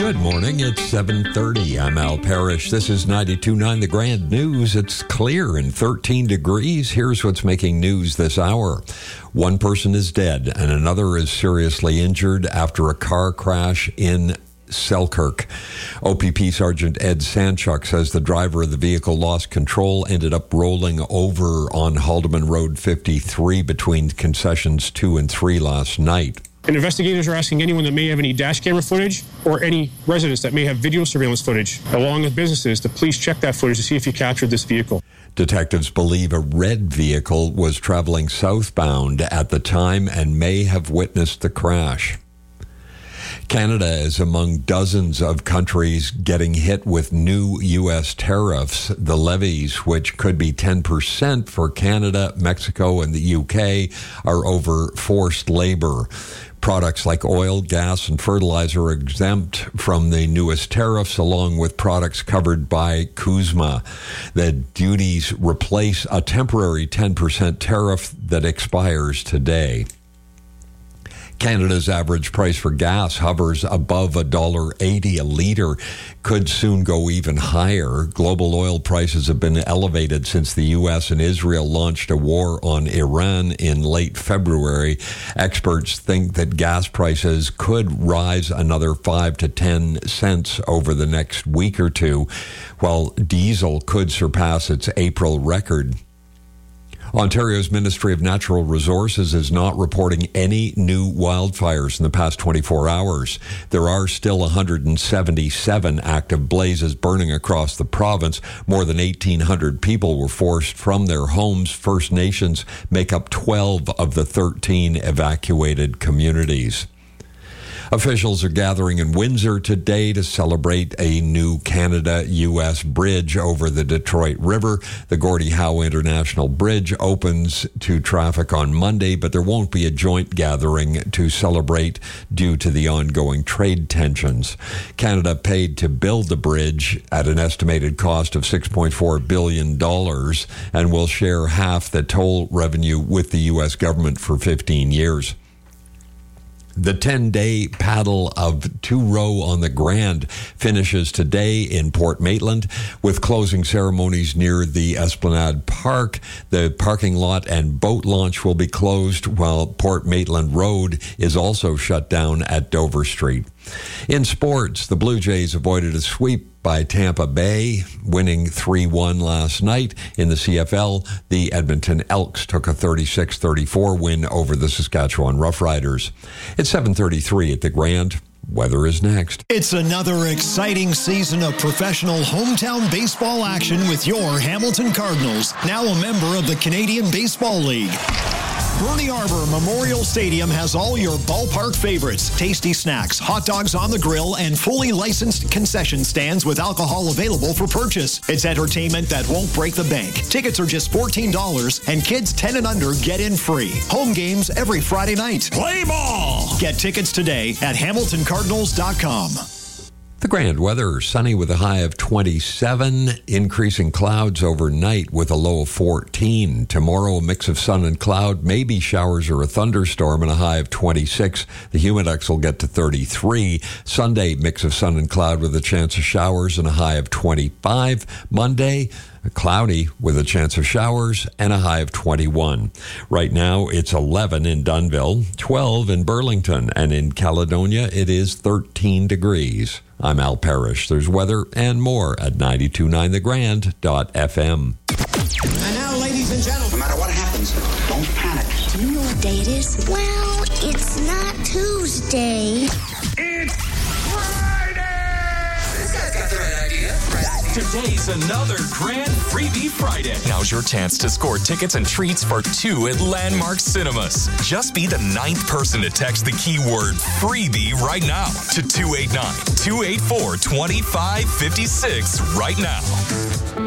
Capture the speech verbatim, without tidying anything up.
Good morning. It's seven thirty. I'm Al Parrish. This is ninety-two point nine The Grand News. It's clear and thirteen degrees. Here's what's making news this hour. One person is dead and another is seriously injured after a car crash in Selkirk. O P P Sergeant Ed Sanchuk says the driver of the vehicle lost control, ended up rolling over on Haldeman Road fifty-three between concessions two and three last night. And investigators are asking anyone that may have any dash camera footage or any residents that may have video surveillance footage, along with businesses, to please check that footage to see if you captured this vehicle. Detectives believe a red vehicle was traveling southbound at the time and may have witnessed the crash. Canada is among dozens of countries getting hit with new U S tariffs. The levies, which could be ten percent for Canada, Mexico, and the U K, are over forced labor. Products like oil, gas, and fertilizer are exempt from the newest tariffs, along with products covered by CUSMA. The duties replace a temporary ten percent tariff that expires today. Canada's average price for gas hovers above one dollar eighty a litre, could soon go even higher. Global oil prices have been elevated since the U S and Israel launched a war on Iran in late February. Experts think that gas prices could rise another five to ten cents over the next week or two, while diesel could surpass its April record. Ontario's Ministry of Natural Resources is not reporting any new wildfires in the past twenty-four hours. There are still one hundred seventy-seven active blazes burning across the province. More than eighteen hundred people were forced from their homes. First Nations make up twelve of the thirteen evacuated communities. Officials are gathering in Windsor today to celebrate a new Canada-U S bridge over the Detroit River. The Gordie Howe International Bridge opens to traffic on Monday, but there won't be a joint gathering to celebrate due to the ongoing trade tensions. Canada paid to build the bridge at an estimated cost of six point four billion dollars and will share half the toll revenue with the U S government for fifteen years. The ten-day paddle of two-row on the Grand finishes today in Port Maitland with closing ceremonies near the Esplanade Park. The parking lot and boat launch will be closed, while Port Maitland Road is also shut down at Dover Street. In sports, the Blue Jays avoided a sweep by Tampa Bay, winning three one last night. In the C F L, the Edmonton Elks took a thirty-six thirty-four win over the Saskatchewan Roughriders. It's seven thirty-three at the Grand. Weather is next. It's another exciting season of professional hometown baseball action with your Hamilton Cardinals, now a member of the Canadian Baseball League. Bernie Arbor Memorial Stadium has all your ballpark favorites, tasty snacks, hot dogs on the grill, and fully licensed concession stands with alcohol available for purchase. It's entertainment that won't break the bank. Tickets are just fourteen dollars, and kids ten and under get in free. Home games every Friday night. Play ball! Get tickets today at hamilton cardinals dot com. The Grand weather, sunny with a high of twenty-seven, increasing clouds overnight with a low of fourteen. Tomorrow, a mix of sun and cloud, maybe showers or a thunderstorm, and a high of twenty-six. The humidex will get to thirty-three. Sunday, mix of sun and cloud with a chance of showers and a high of twenty-five. Monday, cloudy with a chance of showers and a high of twenty-one. Right now, it's eleven in Dunnville, twelve in Burlington, and in Caledonia, it is thirteen degrees. I'm Al Parrish. There's weather and more at ninety-two point nine the grand dot f m. And now, ladies and gentlemen, no matter what happens, don't panic. Do you know what day it is? Well, it's not Tuesday. It's Friday! This guy's got the right idea. Today's another Grand Freebie Friday. Now's your chance to score tickets and treats for two at Landmark Cinemas. Just be the ninth person to text the keyword freebie right now to two eight nine, two eight four, two five five six right now.